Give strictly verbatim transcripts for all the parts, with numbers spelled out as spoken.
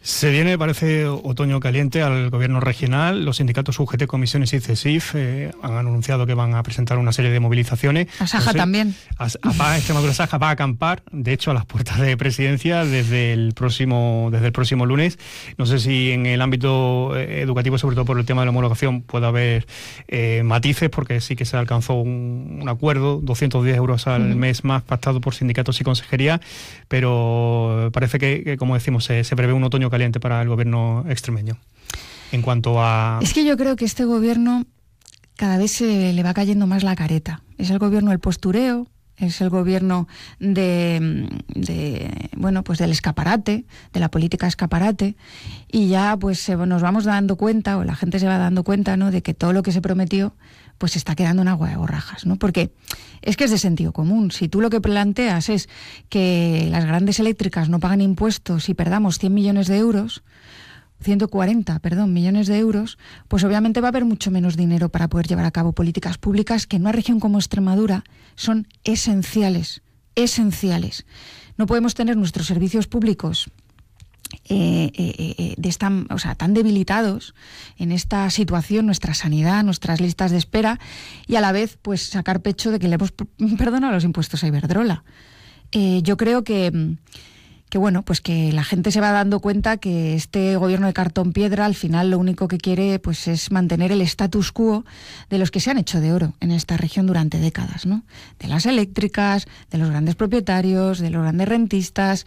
Se viene, parece, otoño caliente al gobierno regional. Los sindicatos U G T, Comisiones y CESIF eh, han anunciado que van a presentar una serie de movilizaciones. Asaja no sé, también. APA, Extremadura Asaja va a acampar, de hecho, a las puertas de Presidencia desde el próximo desde el próximo lunes. No sé si en el ámbito educativo, sobre todo por el tema de la homologación, puede haber eh, matices, porque sí que se alcanzó un, un acuerdo, doscientos diez euros al uh-huh. mes más pactado por sindicatos y consejería, pero parece que, que como decimos, se, se prevé un otoño caliente para el gobierno extremeño. En cuanto a... Es que yo creo que este gobierno cada vez se le va cayendo más la careta. Es el gobierno del postureo, es el gobierno de, de bueno, pues del escaparate, de la política escaparate, y ya pues nos vamos dando cuenta, o la gente se va dando cuenta, ¿no?, de que todo lo que se prometió pues se está quedando en agua de borrajas, ¿no? Porque es que es de sentido común. Si tú lo que planteas es que las grandes eléctricas no pagan impuestos y perdamos cien millones de euros, ciento cuarenta, perdón, millones de euros, pues obviamente va a haber mucho menos dinero para poder llevar a cabo políticas públicas que en una región como Extremadura son esenciales, esenciales. No podemos tener nuestros servicios públicos Eh, eh, eh, de esta, o sea, tan debilitados en esta situación, nuestra sanidad, nuestras listas de espera, y a la vez pues sacar pecho de que le hemos perdonado los impuestos a Iberdrola. Eh, yo creo que, que bueno, pues que la gente se va dando cuenta que este gobierno de cartón piedra al final lo único que quiere pues es mantener el status quo de los que se han hecho de oro en esta región durante décadas, ¿no? De las eléctricas, de los grandes propietarios, de los grandes rentistas.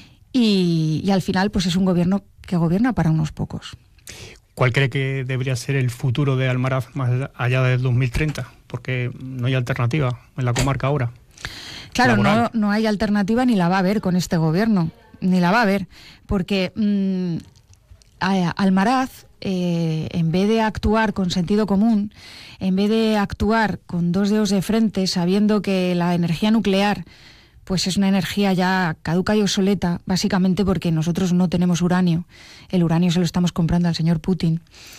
Y, y al final pues es un gobierno que gobierna para unos pocos. ¿Cuál cree que debería ser el futuro de Almaraz más allá del dos mil treinta? Porque no hay alternativa en la comarca ahora. Claro, no, no hay alternativa ni la va a haber con este gobierno, ni la va a haber, porque mmm, Almaraz, eh, en vez de actuar con sentido común, en vez de actuar con dos dedos de frente, sabiendo que la energía nuclear pues es una energía ya caduca y obsoleta, básicamente porque nosotros no tenemos uranio, el uranio se lo estamos comprando al señor Putin,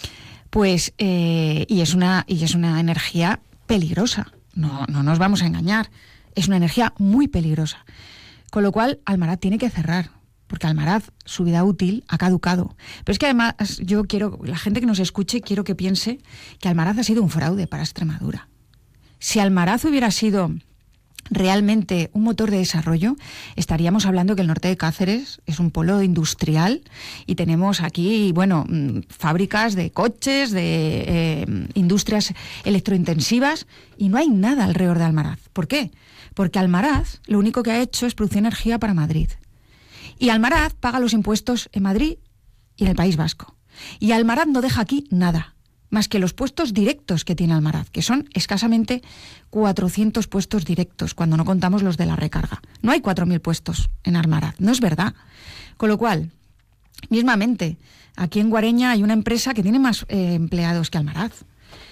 pues eh, y es una y es una energía peligrosa, no, no nos vamos a engañar, es una energía muy peligrosa, con lo cual Almaraz tiene que cerrar, porque Almaraz, su vida útil ha caducado. Pero es que además yo quiero, la gente que nos escuche, quiero que piense que Almaraz ha sido un fraude para Extremadura. Si Almaraz hubiera sido realmente un motor de desarrollo, estaríamos hablando que el norte de Cáceres es un polo industrial y tenemos aquí, bueno, fábricas de coches, de eh, industrias electrointensivas, y no hay nada alrededor de Almaraz. ¿Por qué? Porque Almaraz lo único que ha hecho es producir energía para Madrid. Y Almaraz paga los impuestos en Madrid y en el País Vasco. Y Almaraz no deja aquí nada, más que los puestos directos que tiene Almaraz, que son escasamente cuatrocientos puestos directos, cuando no contamos los de la recarga. No hay cuatro mil puestos en Almaraz, no es verdad. Con lo cual, mismamente, aquí en Guareña hay una empresa que tiene más eh, empleados que Almaraz.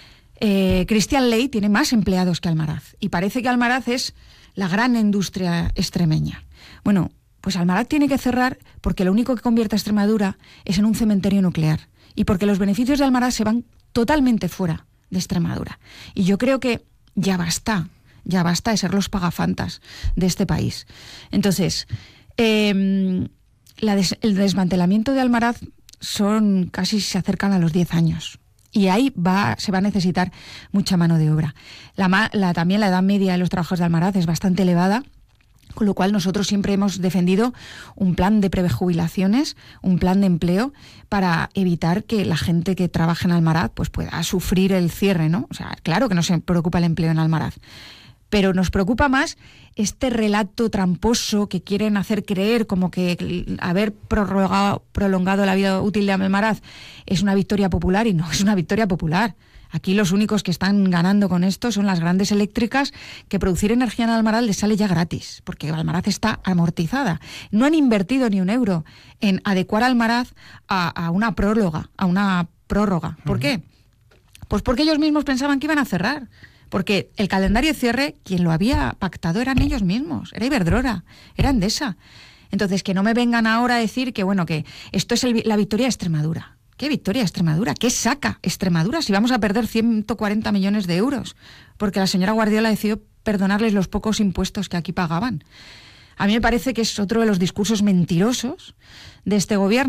Eh, Cristian Ley tiene más empleados que Almaraz, y parece que Almaraz es la gran industria extremeña. Bueno, pues Almaraz tiene que cerrar porque lo único que convierte a Extremadura es en un cementerio nuclear, y porque los beneficios de Almaraz se van totalmente fuera de Extremadura. Y yo creo que ya basta, ya basta de ser los pagafantas de este país. Entonces, eh, la des- el desmantelamiento de Almaraz son casi se acercan a los diez años. Y ahí va, se va a necesitar mucha mano de obra. La, la, también la edad media de los trabajadores de Almaraz es bastante elevada, con lo cual nosotros siempre hemos defendido un plan de prejubilaciones, un plan de empleo para evitar que la gente que trabaja en Almaraz pues pueda sufrir el cierre, ¿no? O sea, claro que nos preocupa el empleo en Almaraz, pero nos preocupa más este relato tramposo que quieren hacer creer como que haber prorrogado, prolongado la vida útil de Almaraz es una victoria popular, y no es una victoria popular. Aquí los únicos que están ganando con esto son las grandes eléctricas, que producir energía en Almaraz les sale ya gratis, porque Almaraz está amortizada. No han invertido ni un euro en adecuar Almaraz a, a una próloga, a una prórroga. ¿Por uh-huh. qué? Pues porque ellos mismos pensaban que iban a cerrar. Porque el calendario de cierre, quien lo había pactado eran ellos mismos, era Iberdrola, era Endesa. Entonces, que no me vengan ahora a decir que, bueno, que esto es el, la victoria de Extremadura. ¿Qué victoria Extremadura? ¿Qué saca Extremadura si vamos a perder ciento cuarenta millones de euros? Porque la señora Guardiola decidió perdonarles los pocos impuestos que aquí pagaban. A mí me parece que es otro de los discursos mentirosos de este gobierno.